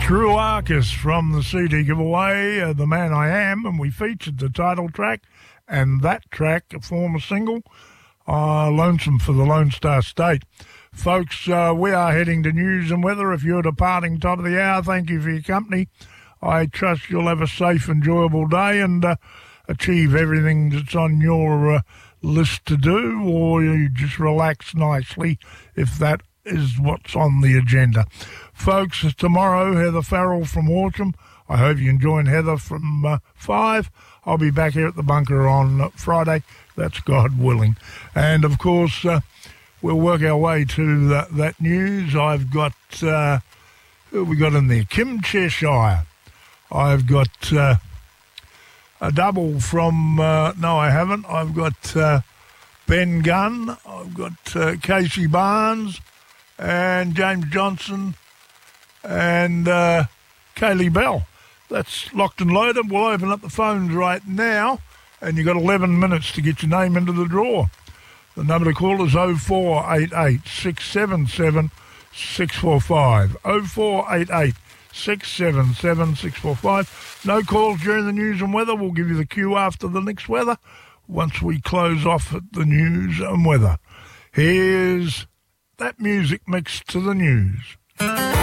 True Arcus from the CD giveaway, The Man I Am, and we featured the title track and that track, a former single, Lonesome for the Lone Star State. Folks, we are heading to news and weather. If you're departing top of the hour, thank you for your company. I trust you'll have a safe, enjoyable day and achieve everything that's on your list to do, or you just relax nicely if that is what's on the agenda. Folks, tomorrow, Heather Farrell from Horsham. I hope you join Heather from 5. I'll be back here at the bunker on Friday. That's God willing. And, of course, we'll work our way to that news. I've got, who have we got in there? Kim Cheshire. I've got a double from, no, I haven't. I've got Ben Gunn. I've got Casey Barnes and James Johnson and Kaylee Bell. That's locked and loaded. We'll open up the phones right now, and you've got 11 minutes to get your name into the draw. The number to call is 0488 677 645. 0488 677 645. No calls during the news and weather. We'll give you the cue after the next weather once we close off at the news and weather. Here's that music mixed to the news.